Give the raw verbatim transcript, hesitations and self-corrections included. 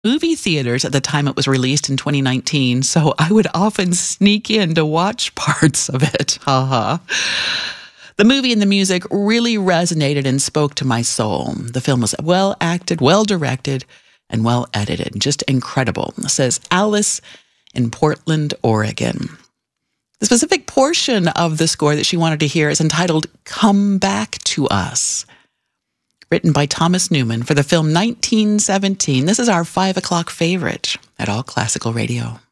movie theaters at the time it was released in twenty nineteen, so I would often sneak in to watch parts of it. Haha. The movie and the music really resonated and spoke to my soul. The film was well acted, well directed, and well edited. Just incredible, says Alice in Portland, Oregon. The specific portion of the score that she wanted to hear is entitled Come Back to Us, written by Thomas Newman for the film nineteen seventeen. This is our five o'clock favorite at All Classical Radio.